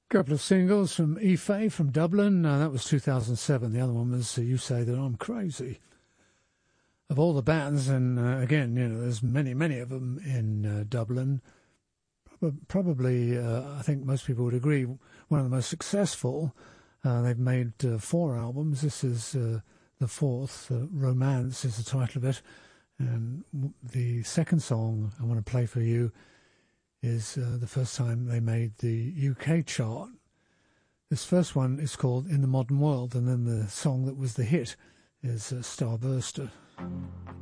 Couple of singles from Ife from Dublin. That was 2007. The other one was You Say That I'm Crazy. Of all the bands, and again, there's many of them in Dublin. Probably, I think most people would agree, one of the most successful. They've made 4 albums. This is the fourth. Romance is the title of it. And the second song I want to play for you is the first time they made the UK chart. This first one is called In the Modern World, and then the song that was the hit is Starburster.